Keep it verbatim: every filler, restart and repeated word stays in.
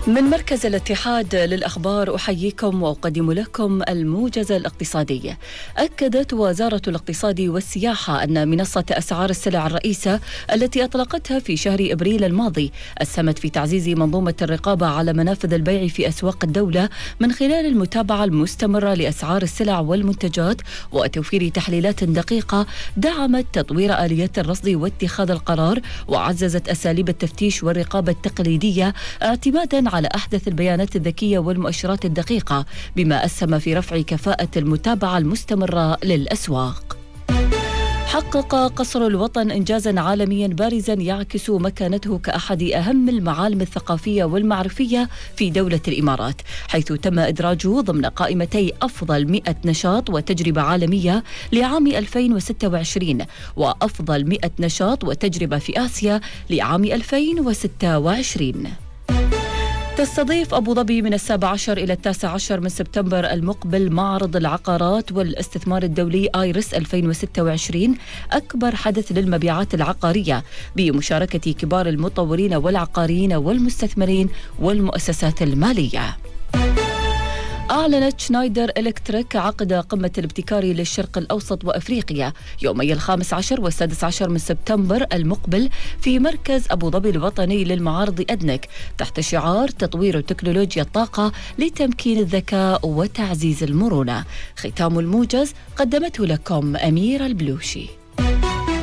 من مركز الاتحاد للأخبار أحييكم وأقدم لكم الموجز الاقتصادي. أكدت وزارة الاقتصاد والسياحة أن منصة أسعار السلع الرئيسة التي أطلقتها في شهر أبريل الماضي أسهمت في تعزيز منظومة الرقابة على منافذ البيع في أسواق الدولة من خلال المتابعة المستمرة لأسعار السلع والمنتجات وتوفير تحليلات دقيقة دعمت تطوير آليات الرصد واتخاذ القرار، وعززت أساليب التفتيش والرقابة التقليدية اعتمادا على أحدث البيانات الذكية والمؤشرات الدقيقة، بما أسهم في رفع كفاءة المتابعة المستمرة للأسواق. حقق قصر الوطن إنجازا عالميا بارزا يعكس مكانته كأحد أهم المعالم الثقافية والمعرفية في دولة الإمارات، حيث تم إدراجه ضمن قائمتي أفضل مئة نشاط وتجربة عالمية لعام ألفين وستة وعشرين وأفضل مئة نشاط وتجربة في آسيا لعام ألفين وستة وعشرين. تستضيف أبو ظبي من السابع عشر إلى التاسع عشر من سبتمبر المقبل معرض العقارات والاستثمار الدولي آيرس ألفين وستة وعشرين، أكبر حدث للمبيعات العقارية بمشاركة كبار المطورين والعقاريين والمستثمرين والمؤسسات المالية. أعلنت شنايدر إلكتريك عقد قمة الابتكار للشرق الأوسط وأفريقيا يومي الخامس عشر والسادس عشر من سبتمبر المقبل في مركز أبو ظبي الوطني للمعارض أدنك تحت شعار تطوير تكنولوجيا الطاقة لتمكين الذكاء وتعزيز المرونة. ختام الموجز قدمته لكم أميرة البلوشي.